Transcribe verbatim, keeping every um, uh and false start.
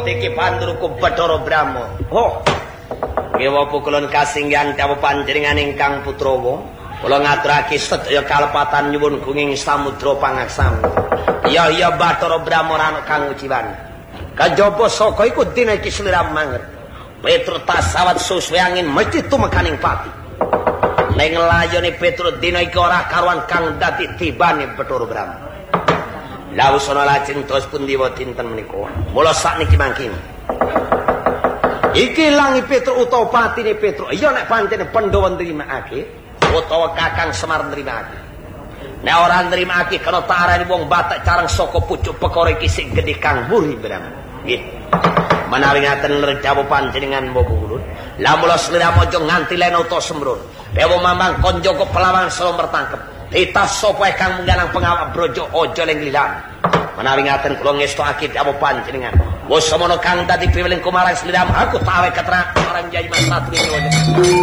iki pandurku Bathara Brahma. Oh. Ngewa pukulun kasinggihan dawuh panjenengan ingkang Putrawa. Kula ngaturake sedaya kalepatan nyuwun gunging samudra pangaksami. Ya ya Bathara Brahma rano kang ujiwan. Kajaba saka iku dina iki sliramu manget. Petrus tasawat susuwe angin mesti tumekaning pati. Ning layone Petrus dina iki ora karuan kang dadi tibane Bathara Brahma. La usana lajeng tos pundi wa dinten menika. Mula sakniki mangkin. Iki langi Petrus utawa patine Petrus. Iya nek pancen Pandhawa nrimakake utawa Kakang Semar nrimakake. Nek ora nrimakake kena tak arani wong Batak careng saka pucuk perkara iki sing gedhe kang muri Brahma. Nggih. Menawi ngaten dawuh panjenengan Bapak Ulun, la mula sliramu aja nganti lena utawa sembrun. Dewa Mamang kon jaga pelawan selo mertangkep. Titah sapa kang munggalang pengawak brojo aja ling lilan. Menawi ngaten kula ngestokake dawuh panjenengan. Wis semono kang dadi piweling kumarang sliramu aku tak awe keterangan marang Kyai Mas Satrio.